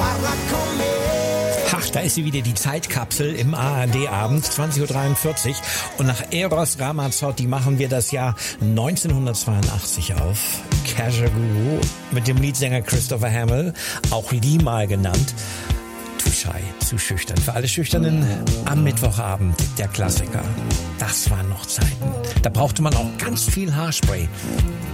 Ach, da ist sie wieder, die Zeitkapsel im ARD-Abend, 20.43 Uhr. Und nach Eros Ramazzotti machen wir das Jahr 1982 auf. Kajagoogoo mit dem Leadsänger Christopher Hamill, auch Lee mal genannt. Too shy, zu schüchtern. Für alle Schüchternen am Mittwochabend der Klassiker. Das waren noch Zeiten. Da brauchte man auch ganz viel Haarspray.